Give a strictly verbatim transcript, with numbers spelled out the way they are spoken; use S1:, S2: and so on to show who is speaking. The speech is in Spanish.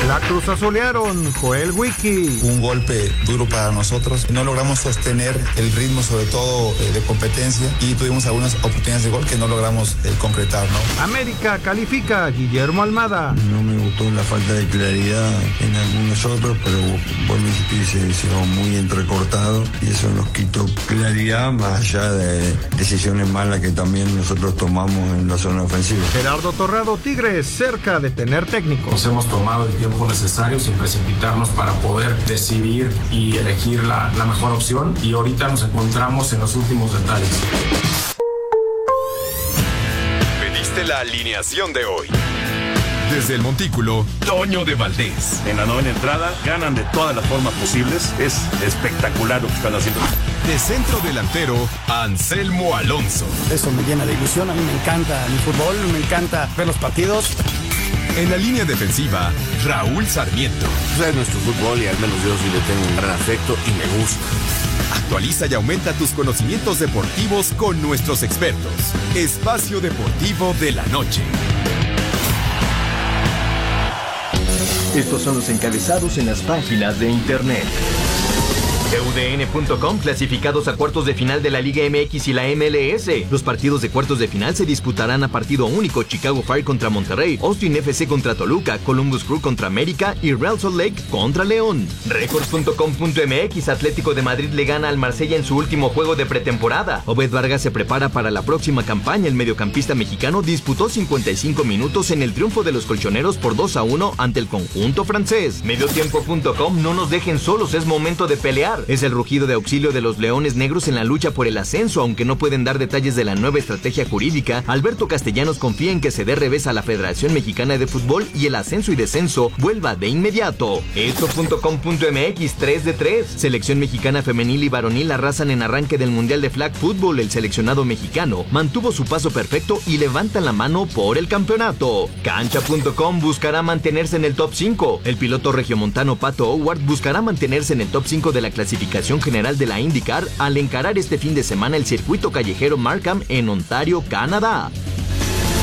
S1: La Cruz Azulearon, Joel Wiki.
S2: Un golpe duro para nosotros. No logramos sostener el ritmo, sobre todo eh, de competencia, y tuvimos algunas oportunidades de gol que no logramos eh, concretar, ¿no?
S1: América califica, Guillermo Almada.
S3: No me gustó la falta de claridad en algunos otros, pero por mi se hicieron muy entrecortado y eso nos quitó claridad, más allá de decisiones malas que también nosotros tomamos en la zona ofensiva.
S1: Gerardo Torrado, Tigres, cerca de tener técnico.
S4: Nos hemos tomado el tiempo necesario sin precipitarnos para poder decidir y elegir la, la mejor opción, y ahorita nos encontramos en los últimos detalles.
S5: Pediste la alineación de hoy. Desde el Montículo, Toño de Valdés.
S6: En la novena entrada, ganan de todas las formas posibles. Es espectacular lo que están haciendo.
S5: De centro delantero, Anselmo Alonso.
S7: Eso me llena de ilusión. A mí me encanta mi fútbol, me encanta ver los partidos.
S5: En la línea defensiva, Raúl Sarmiento.
S8: Es nuestro fútbol y al menos yo sí le tengo un gran afecto y me gusta.
S5: Actualiza y aumenta tus conocimientos deportivos con nuestros expertos. Espacio Deportivo de la Noche.
S9: Estos son los encabezados en las páginas de internet. U D N punto com clasificados a cuartos de final de la Liga M X y la M L S. Los partidos de cuartos de final se disputarán a partido único: Chicago Fire contra Monterrey, Austin F C contra Toluca, Columbus Crew contra América y Real Salt Lake contra León. Records punto com punto M X, Atlético de Madrid le gana al Marsella en su último juego de pretemporada. Obed Vargas se prepara para la próxima campaña. El mediocampista mexicano disputó cincuenta y cinco minutos en el triunfo de los colchoneros por dos a uno ante el conjunto francés. Mediotiempo punto com, no nos dejen solos, es momento de pelear. Es el rugido de auxilio de los Leones Negros en la lucha por el ascenso. Aunque no pueden dar detalles de la nueva estrategia jurídica, Alberto Castellanos confía en que se dé revés a la Federación Mexicana de Fútbol y el ascenso y descenso vuelva de inmediato. Esto punto com punto M X, tres de tres. Selección mexicana femenil y varonil arrasan en arranque del Mundial de Flag Football. El seleccionado mexicano mantuvo su paso perfecto y levanta la mano por el campeonato. Cancha punto com buscará mantenerse en el top cinco. El piloto regiomontano Pato Howard buscará mantenerse en el top cinco de la clasificación general de la IndyCar al encarar este fin de semana el circuito callejero Markham en Ontario, Canadá.